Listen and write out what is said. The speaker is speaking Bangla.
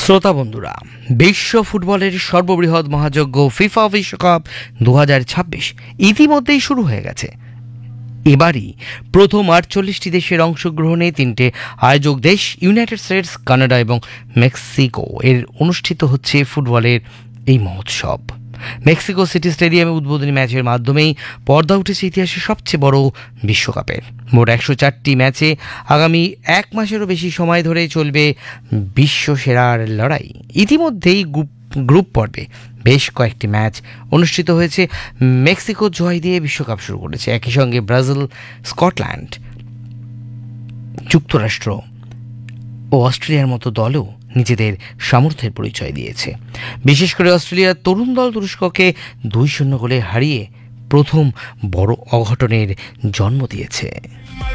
শ্রোতা বন্ধুরা, বিশ্ব ফুটবলের সর্ববৃহৎ মহাযজ্ঞ ফিফা বিশ্বকাপ 2026 ইতিমধ্যেই শুরু হয়ে গেছে। এবারই প্রথম 48টি দেশের অংশগ্রহণে তিনটে আয়োজক দেশ ইউনাইটেড স্টেটস, কানাডা এবং মেক্সিকো এর অনুষ্ঠিত হচ্ছে ফুটবলের এই মহোৎসব। মেক্সিকো সিটি স্টেডিয়ামে উদ্বোধনী ম্যাচের মাধ্যমেই পর্দা উঠেছে ইতিহাসের সবচেয়ে বড় বিশ্বকাপের। মোট 104টি ম্যাচে আগামী এক মাসেরও বেশি সময় ধরে চলবে বিশ্ব সেরার লড়াই। ইতিমধ্যেই গ্রুপ পর্বে বেশ কয়েকটি ম্যাচ অনুষ্ঠিত হয়েছে। মেক্সিকো জয় দিয়ে বিশ্বকাপ শুরু করেছে। একই সঙ্গে ব্রাজিল, স্কটল্যান্ড, যুক্তরাষ্ট্র ও অস্ট্রেলিয়ার মতো দলও নিজেদের সামর্থ্যের পরিচয় দিয়েছে। বিশেষ করে অস্ট্রেলিয়ার তরুণ দল তুরস্ককে 2-0 গোলে হারিয়ে প্রথম বড় অঘটনের জন্ম দিয়েছে।